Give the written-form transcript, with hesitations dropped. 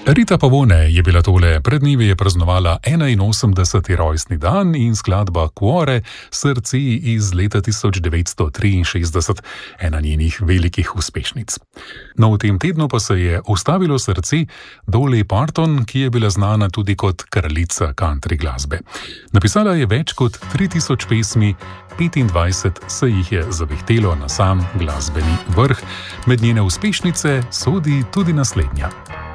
Rita Pavone je bila tole, pred dnevi je praznovala 81. rojstni dan in skladba Cuore, srce iz leta 1963, ena njenih velikih uspešnic. No, v tem tednu pa se je ustavilo srce Dolly Parton, ki je bila znana tudi kot kraljica country glasbe. Napisala je več kot 3000 pesmi, 25 se jih je zavihtelo na sam glasbeni vrh. Med njene uspešnice sodi tudi naslednja.